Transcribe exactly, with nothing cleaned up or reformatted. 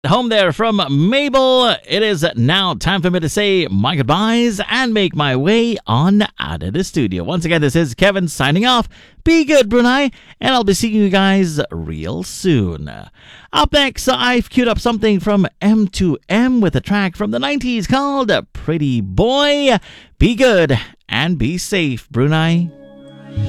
Home there from Mabel. It is now time for me to say my goodbyes and make my way on out of the studio. Once again, this is Kevin signing off. Be good, Brunei, and I'll be seeing you guys real soon. Up next, I've queued up something from M two M with a track from the nineties called Pretty Boy. Be good and be safe, Brunei.